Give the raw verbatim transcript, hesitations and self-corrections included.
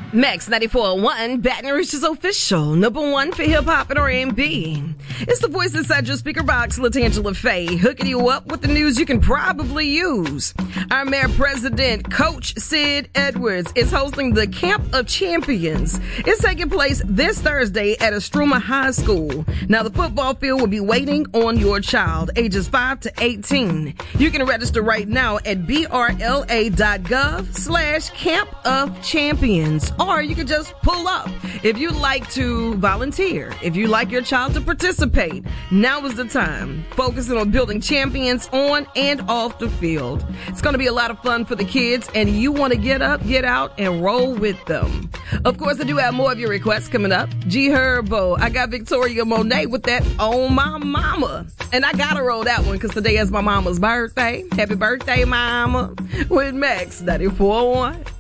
Max ninety-four point one, Baton Rouge's official number one for hip-hop and R and B. It's the voice inside your speaker box, LaTangela Faye, hooking you up with the news you can probably use. Our mayor president, Coach Sid Edwards, is hosting the Camp of Champions. It's taking place this Thursday at Estruma High School. Now, the football field will be waiting on your child, ages five to eighteen. You can register right now at brla.gov slash Camp of Champions. Or you can just pull up. If you'd like to volunteer, if you'd like your child to participate, now is the time. Focusing on building champions on and off the field. It's going to be a lot of fun for the kids, and you want to get up, get out, and roll with them. Of course, I do have more of your requests coming up. G Herbo, I got Victoria Monet with that On My Mama. And I got to roll that one because today is my mama's birthday. Happy birthday, mama. With Max ninety-four point one.